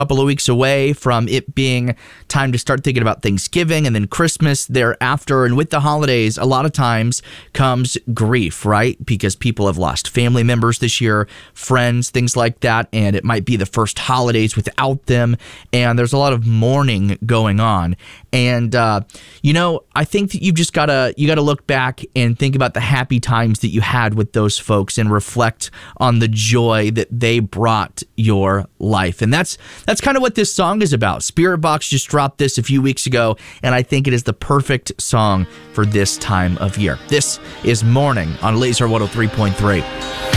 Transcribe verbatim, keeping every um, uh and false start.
couple of weeks away from it being time to start thinking about Thanksgiving and then Christmas thereafter. And with the holidays, a lot of times comes grief, right? Because people have lost family members this year, friends, things like that. And it might be the first holidays without them. And there's a lot of mourning going on. And, uh, you know, I think that you've just got to, you got to look back and think about the happy times that you had with those folks and reflect on the joy that they brought your life. And that's, that's kind of what this song is about. Spiritbox just dropped this a few weeks ago, and I think it is the perfect song for this time of year. This is Mourning on Laser one oh three point three.